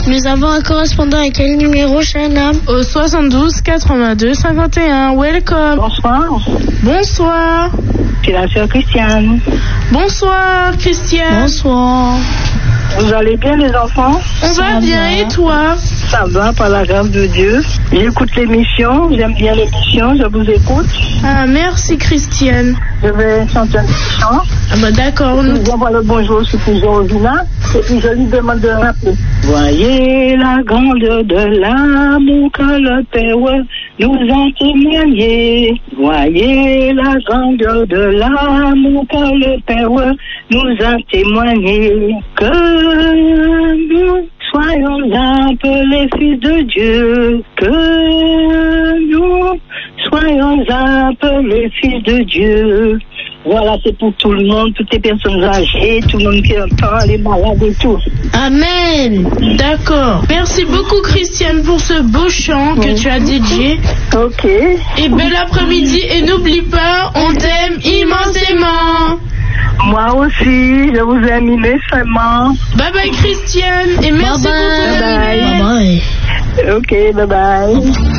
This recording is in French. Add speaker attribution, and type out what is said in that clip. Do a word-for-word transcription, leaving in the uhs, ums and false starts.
Speaker 1: Nous avons un correspondant à quel numéro, Chana?
Speaker 2: Au soixante-douze quatre-vingt-deux cinquante et un. Welcome.
Speaker 3: Bonsoir.
Speaker 2: Bonsoir.
Speaker 3: C'est la sœur Christiane.
Speaker 2: Bonsoir, Christiane.
Speaker 1: Bonsoir.
Speaker 3: Vous allez bien, les enfants?
Speaker 2: On
Speaker 1: Ça
Speaker 2: va bien,
Speaker 1: va.
Speaker 2: et toi?
Speaker 3: Ça va, par la grâce de Dieu. J'écoute l'émission, j'aime bien l'émission, je vous écoute.
Speaker 2: Ah, merci, Christiane.
Speaker 3: Je vais chanter un petit chant.
Speaker 2: Ah bah d'accord, nous...
Speaker 3: J'envoie le bonjour sur Georgina, et puis je lui demande de rappeler. Voyez la grandeur de l'amour que le Père nous a témoigné. Voyez la grandeur de l'amour que le Père nous a témoigné. Que nous soyons appelés fils de Dieu. Que nous soyons appelés fils de Dieu. Voilà, c'est pour tout le monde, toutes les personnes âgées, tout le monde qui entend, les malades et tout.
Speaker 2: Amen. D'accord. Merci beaucoup, Christiane, pour ce beau chant que tu as dédié.
Speaker 3: Ok.
Speaker 2: Et bel après-midi. Et n'oublie pas, on t'aime immensément.
Speaker 3: Moi aussi, je vous aime immensément.
Speaker 2: Bye bye, Christiane. Et merci
Speaker 1: Bye bye.
Speaker 2: beaucoup.
Speaker 3: Bye bye.
Speaker 1: Bye bye.
Speaker 3: Ok, bye bye.